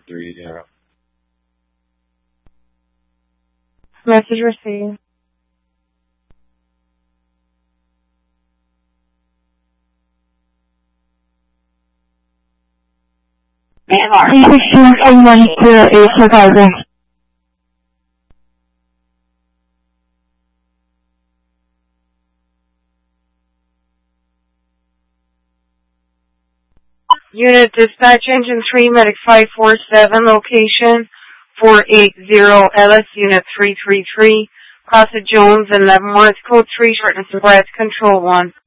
430. Message received. Unit Dispatch Engine 3, Medic 547, location 480, LS Unit 333, Casa Jones and Leavenworth, Code 3, shortness of breath, Control 1.